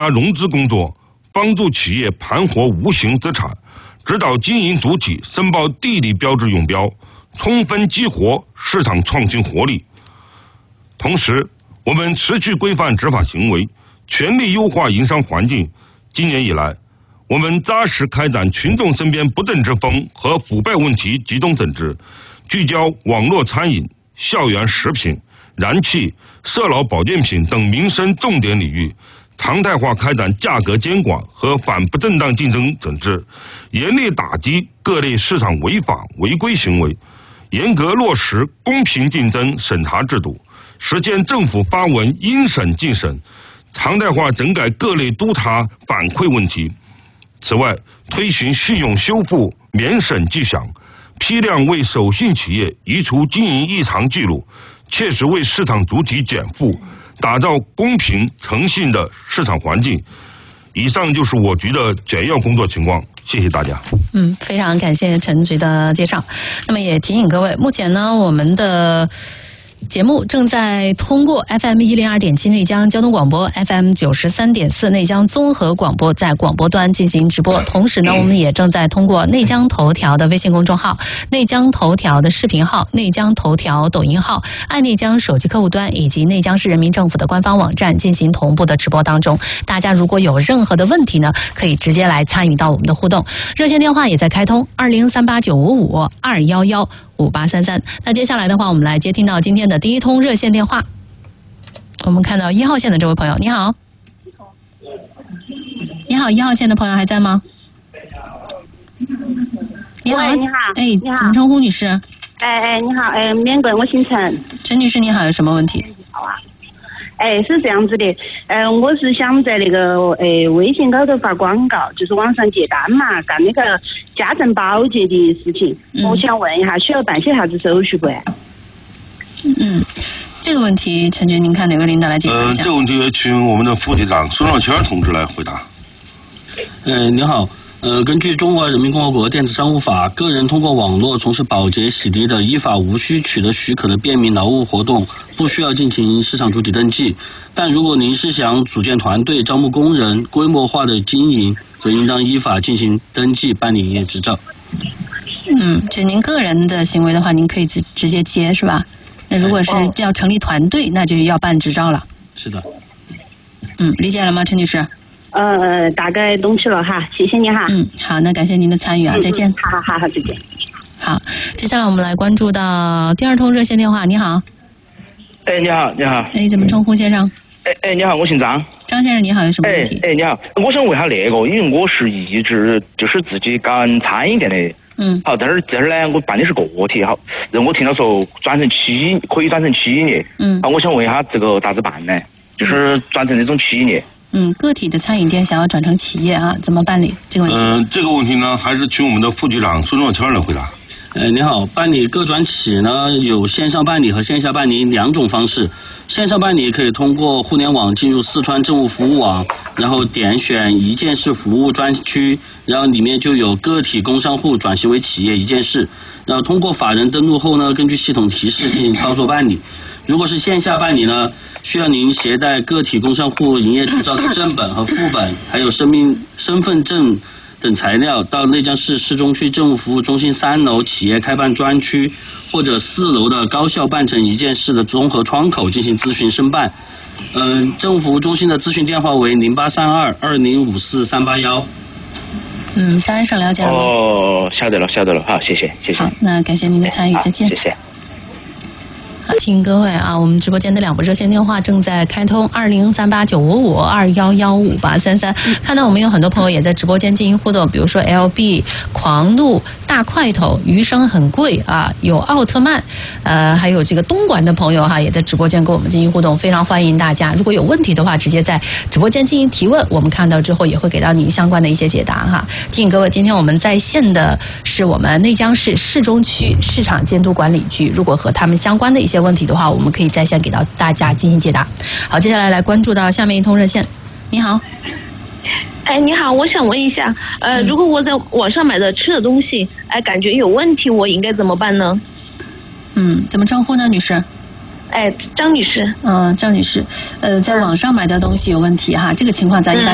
融资工作，帮助企业盘活无形资产，指导经营主体申报地理标志用标，充分激活市场创新活力。同时，我们持续规范执法行为，全力优化营商环境。今年以来，我们扎实开展群众身边不正之风和腐败问题集中整治，聚焦网络餐饮、校园食品、燃气、社老保健品等民生重点领域，常态化开展价格监管和反不正当竞争整治，严厉打击各类市场违法违规行为，严格落实公平竞争审查制度，实现政府发文应审尽审，常态化整改各类督查反馈问题。此外，推行信用修复免审即享，批量为手信企业移除经营异常记录，切实为市场主体减负，打造公平诚信的市场环境。以上就是我局的简要工作情况，谢谢大家。 非常感谢陈局的介绍。那么也提醒各位，目前呢，我们的节目正在通过 FM102.7 内江交通广播、FM93.4 内江综合广播在广播端进行直播。同时呢，我们也正在通过内江头条的微信公众号、内江头条的视频号、内江头条抖音号、爱内江手机客户端以及内江市人民政府的官方网站进行同步的直播当中。大家如果有任何的问题呢，可以直接来参与到我们的互动。热线电话也在开通20389552115833。那接下来的话，我们来接听到今天的第一通热线电话。我们看到1号线的这位朋友，你好。你好，1号线的朋友还在吗？你好， 你好， 哎， 你好， 怎么称呼女士？ 你好，缅贵，我姓陈。 陈女士你好，有什么问题？ 好啊。是这样子的，我是想在那个微信高头发广告，就是网上接单嘛，干那个家政保洁的事情。我想问一下，需要办些啥子手续不？ 这个问题，陈局，您看哪位领导来解答一下？ 这个问题请我们的副局长孙少谦同志来回答。 您好。根据《中华人民共和国电子商务法》，个人通过网络从事保洁、洗涤的，依法无需取得许可的便民劳务活动，不需要进行市场主体登记。但如果您是想组建团队、招募工人、规模化的经营，则应当依法进行登记，办理营业执照。 就您个人的行为的话，您可以直接接，是吧？那如果是要成立团队，那就要办执照了。 是的。 理解了吗，陈女士？ 大概懂起了哈，谢谢你哈。 好，那感谢您的参与啊，再见。 好，再见。 好，接下来我们来关注到第二通热线电话。你好。 你好。 怎么称呼先生？ 你好，我姓张。 张先生你好，有什么问题？ 你好，我想问一下那个，因为我是一直就是自己干餐饮店的。好，但是这儿呢，我办的是个体，好，我听到说可以转成企业。我想问一下这个咋子办呢？就是转成那种企业。 个体的餐饮店想要转成企业啊，怎么办理这个问题？ 这个问题呢，还是请我们的副局长孙少谦来回答。 你好，办理个转企呢有线上办理和线下办理两种方式。线上办理可以通过互联网进入四川政务服务网，然后点选一件事服务专区，然后里面就有个体工商户转型为企业一件事，然后通过法人登录后呢，根据系统提示进行操作办理。如果是线下办理呢，需要您携带个体工商户营业执照的正本和副本，还有身份证等材料，到内江市市中区政务服务中心3楼企业开办专区或者4楼的高校办成一件事的综合窗口进行咨询申办。政务服务中心的咨询电话为0832-2054-381。 张先生了解了吗？ 晓得了，好，谢谢。 好，那感谢您的参与，再见。 谢谢。 提醒各位啊，我们直播间的2部热线电话正在开通，20389552115833。看到我们有很多朋友也在直播间进行互动，比如说 LB、狂怒、大块头、余生很贵啊，有奥特曼，还有这个东莞的朋友哈，也在直播间跟我们进行互动，非常欢迎大家。如果有问题的话，直接在直播间进行提问，我们看到之后也会给到您相关的一些解答哈。提醒各位，今天我们在线的是我们内江市市中区市场监督管理局，如果和他们相关的一些问题的话，我们可以在线给到大家进行解答。好，接下来来关注到下面一通热线。你好。 你好，我想问一下，如果我在网上买的吃的东西，感觉有问题，我应该怎么办呢？ 怎么称呼呢，女士？ 张女士。 张女士，在网上买的东西有问题哈，这个情况咱一般